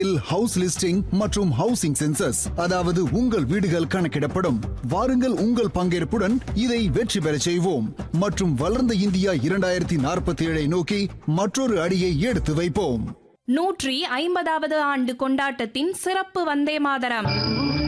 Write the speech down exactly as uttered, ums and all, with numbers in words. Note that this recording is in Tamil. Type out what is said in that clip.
ஹவுஸ் லிஸ்டிங் மற்றும் ஹவுசிங் சென்சஸ், அதாவது உங்கள் வீடுகள் கணக்கிடப்படும். வாருங்கள், உங்கள் பங்கேற்புடன் இதை வெற்றி பெற செய்வோம் மற்றும் வளர்ந்த இந்தியா இரண்டாயிரத்தி நாற்பத்தி ஏழை நோக்கி மற்றொரு அடியை எடுத்து வைப்போம். நூற்றி ஐம்பதாவது ஆண்டு கொண்டாட்டத்தின் சிறப்பு வந்தே மாதரம்.